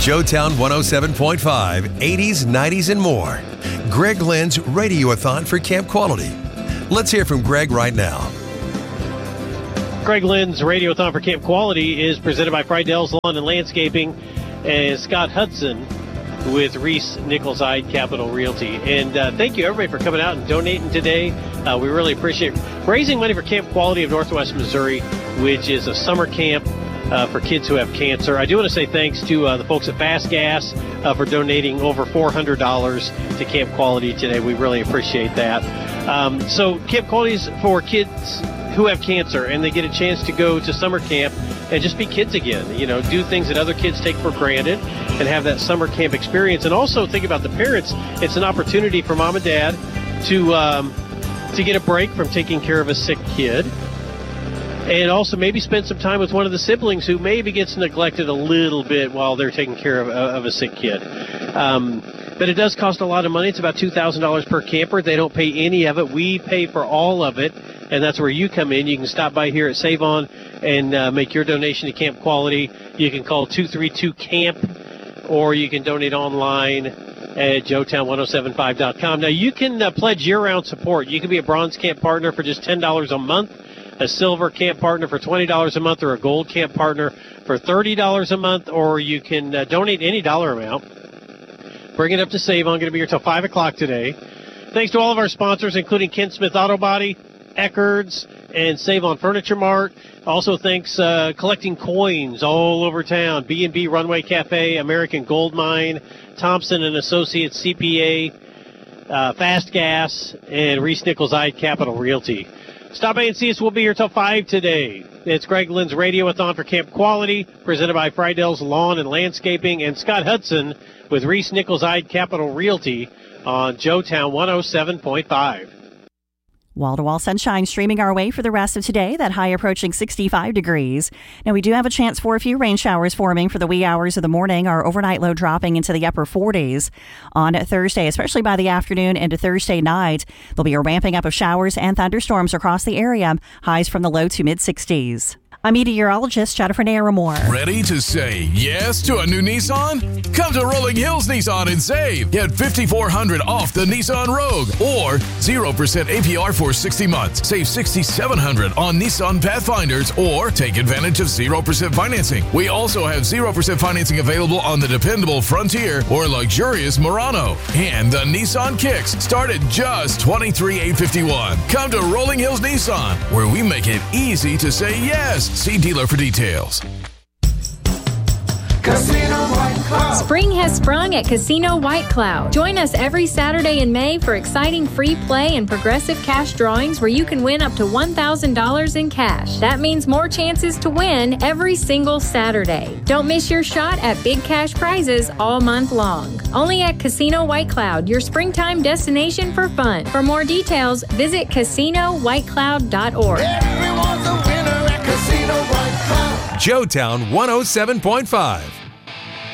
Joetown 107.5, 80s, 90s, and more. Greg Lynn's Radiothon for Camp Quality. Let's hear from Greg right now. Greg Lynn's Radiothon for Camp Quality is presented by Friedell's Lawn and Landscaping and Scott Hudson with Reese Nichols Ide Capital Realty. And thank you, everybody, for coming out and donating today. We really appreciate raising money for Camp Quality of Northwest Missouri, which is a summer camp for kids who have cancer. I do want to say thanks to the folks at Fast Gas for donating over $400 to Camp Quality today. We really appreciate that. So Camp Quality is for kids who have cancer, and they get a chance to go to summer camp and just be kids again, you know, do things that other kids take for granted and have that summer camp experience. And also think about the parents. It's an opportunity for mom and dad to get a break from taking care of a sick kid, and also maybe spend some time with one of the siblings who maybe gets neglected a little bit while they're taking care of a sick kid. But it does cost a lot of money. It's about $2,000 per camper. They don't pay any of it. We pay for all of it, and that's where you come in. You can stop by here at Save On and make your donation to Camp Quality. You can call 232-CAMP, or you can donate online at joetown1075.com. Now, you can pledge year-round support. You can be a bronze camp partner for just $10 a month, a silver camp partner for $20 a month, or a gold camp partner for $30 a month, or you can donate any dollar amount. Bring it up to Save On. Going to be here till 5 o'clock today. Thanks to all of our sponsors, including Ken Smith Auto Body, Eckerd's, and Save On Furniture Mart. Also thanks collecting coins all over town. B&B Runway Cafe, American Gold Mine, Thompson & Associates CPA, Fast Gas, and Reese Nichols Ide Capital Realty. Stop by and see us. We'll be here till 5 today. It's Greg Lynn's Radiothon for Camp Quality, presented by Friedell's Lawn and Landscaping and Scott Hudson with Reese Nichols Ide Capital Realty on Joetown 107.5. Wall-to-wall sunshine streaming our way for the rest of today, that high approaching 65 degrees. Now, we do have a chance for a few rain showers forming for the wee hours of the morning. Our overnight low dropping into the upper 40s on Thursday, especially by the afternoon into Thursday night. There'll be a ramping up of showers and thunderstorms across the area, highs from the low to mid-60s. I'm meteorologist Jennifer Naramore. Ready to say yes to a new Nissan? Come to Rolling Hills Nissan and save. Get $5,400 off the Nissan Rogue or 0% APR for 60 months. Save $6,700 on Nissan Pathfinders or take advantage of 0% financing. We also have 0% financing available on the dependable Frontier or luxurious Murano. And the Nissan Kicks start at just $23,851. Come to Rolling Hills Nissan, where we make it easy to say yes. See dealer for details. Casino White Cloud. Spring has sprung at Casino White Cloud. Join us every Saturday in May for exciting free play and progressive cash drawings where you can win up to $1,000 in cash. That means more chances to win every single Saturday. Don't miss your shot at big cash prizes all month long. Only at Casino White Cloud, your springtime destination for fun. For more details, visit CasinoWhiteCloud.org. Everyone's a winner at Casino White Cloud. Joetown 107.5.